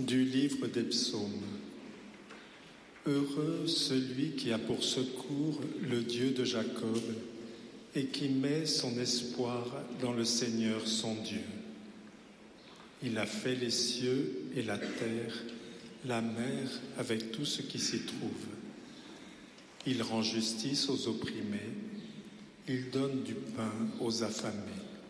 Du livre des psaumes. Heureux celui qui a pour secours le Dieu de Jacob et qui met son espoir dans le Seigneur son Dieu. Il a fait les cieux et la terre, la mer avec tout ce qui s'y trouve. Il rend justice aux opprimés, il donne du pain aux affamés.